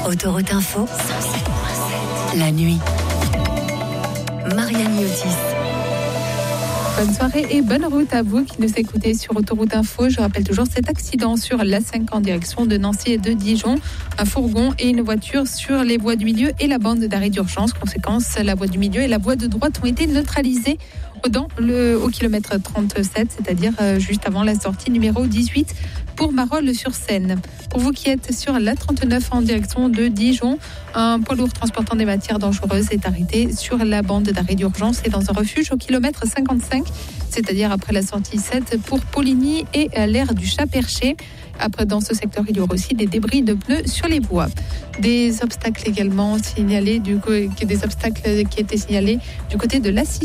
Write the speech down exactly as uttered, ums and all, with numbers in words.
Autoroute Info, la nuit. Marianne Yotis. Bonne soirée et bonne route à vous qui nous écoutez sur Autoroute Info. Je rappelle toujours cet accident sur l'A cinq en direction de Nancy et de Dijon. Un fourgon et une voiture sur les voies du milieu et la bande d'arrêt d'urgence. Conséquence, la voie du milieu et la voie de droite ont été neutralisées dans le, au kilomètre trente-sept, c'est-à-dire euh, juste avant la sortie numéro dix-huit pour Marolles-sur-Seine. Pour vous qui êtes sur l'A trente-neuf en direction de Dijon, un poids lourd transportant des matières dangereuses est arrêté sur la bande d'arrêt d'urgence et dans un refuge au kilomètre cinquante-cinq, c'est-à-dire après la sortie sept pour Poligny et l'aire du Chat-Perché. Après, dans ce secteur, il y aura aussi des débris de pneus sur les voies. Des obstacles également signalés, du, des obstacles qui étaient signalés du côté de l'A six.